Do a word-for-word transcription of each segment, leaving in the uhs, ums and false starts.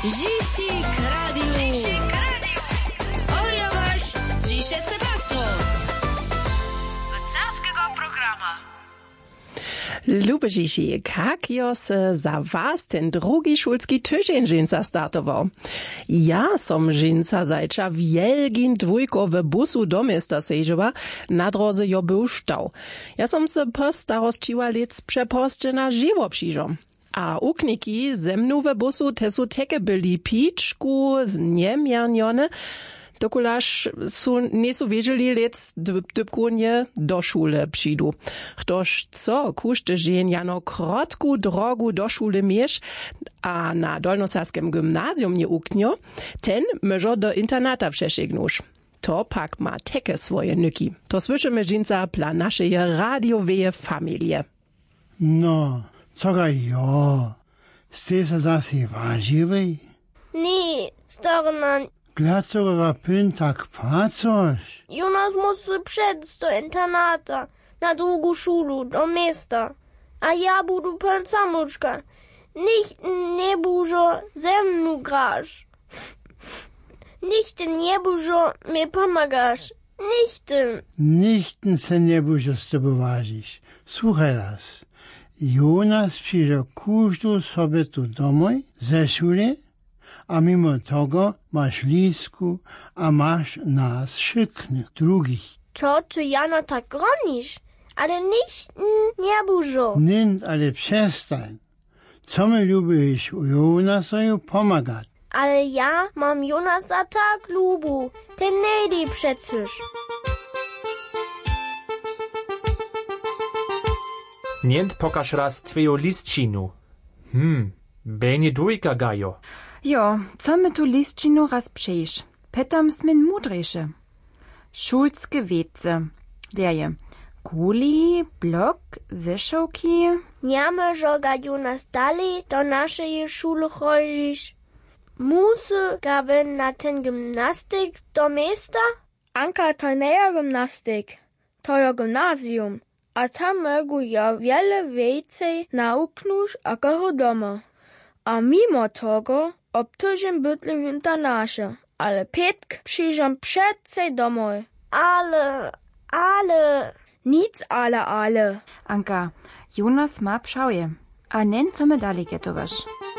Zisik Radio. Oja waś, dzisiaj Cepastro. Wacawskiego programa. Lube Zisik, jak jos za was ten drugi szulski tydzień dżinsa startował? Ja som dżinsa zajcza wielgin dwójko w busu do miasta sejdziła, na drodze jo był stał. Ja som se po starostčiła lec przeposzcze na żywo przyjrzał. A ukniki ze mną w busu te su teke byli piczku z niemiarnione, dokulaż su nie su wiedzieli lec dybkunje do szule przyjdu. Ktoż co, kuszty żen jano krotku drogu do szule miesz, a na dolnosarskim gymnazjum nie uknio, ten może do internata przesiegnusz. To pak ma teke swoje nyki. To słyszymy dżinsa dla naszej radioweje familie. No, coga jo, ste se zasi waživaj? Nee, starna. Glacoga pyn tak pacoš? Jonas musste przed do internata, na drugą szulu, do miasta. A ja budu pan samoczka. Nicht nie bužo ze mną grasz. Nicht nie bužo mi pomagasz. Nichten. Nichten se nie bužo z tobą wažiš. Słuchaj raz. Jonas przyjdzie każdy sobie tu domoj ze szuli, a mimo tego masz lisku, a masz nas szyknych drugich. To, co Jana tak gronisz, ale nicht nie bužo. Nind, ale przestań. Co my lubisz u Jonasoju pomagać? Ale ja mam Jonasa tak lubu, ten nejdy przecież. Nient pokaż raz twoją listčinu. Hm, będzie dwójka gajo. Jo, co my tu listčinu raz przejsz? Petam smin mudrejsze. Szulskie wiece. Derje. Kuli, blok, zeszałki. Nie może ga Jonas dalej do naszej szuli chodzić. Musi gaby na ten gymnastyk do miasta? Anka, to nie jest gymnastyk. To jest gimnazjum. A tam mogę ja wiele więcej nauknąć jako doma. A mimo tego obtyżem bytlim w internacie. Ale pietk przyjrzam przedcej domoj. Ale, ale... Nic ale, ale. Anka, Jonas ma pszauje. A nen co my dalej getowasz?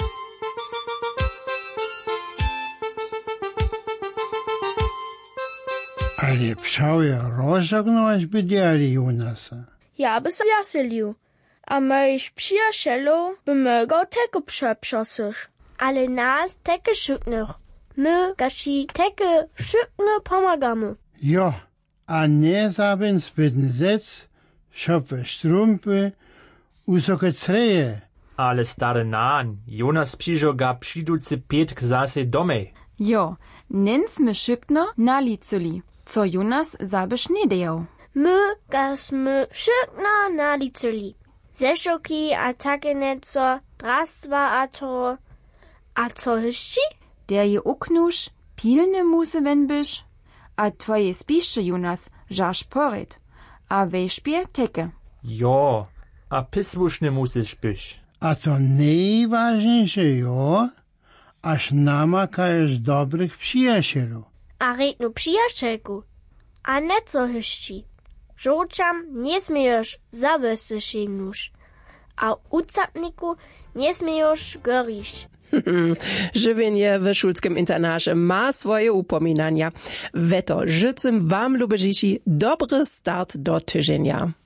Ale pšauje rozognąć by diali Jonasa. Ja by se jaselił. A moich przyjacielów by mogał tego przeprzosić. Ale nas teke szyknych. My gaši teke szykne pomagamy. Jo, a nie zabin zbytny zec, szopę strumpy, usoke creje. Ale stary nan, Jonas przyjdzie ga przyjducy pietk zase domej. Jo, nen sme szykno na liculi, co Jonas zabysz nie dejał. My gasmy szykno na liculi. Zeszoki a takie neco, drastwa a to... A co jeszcze? Der je uknusz, pilne muse wenbysz, a twoje spisze Jonas, żasz pored, a wejszpie teke. Jo, a pisłuszny musisz być. A to najważniejsze jo, aż namakajesz dobrych przyjacielów. A rednu przyjacielku. A neco jeszcze. Żołczam nie śmiejesz zawesy sięgnąć. A ucapniku nie śmiejesz gorić. Żywienie w szulskim internacie ma swoje upominania. Weto, życzę wam, lubię, dobry start do tydzienia.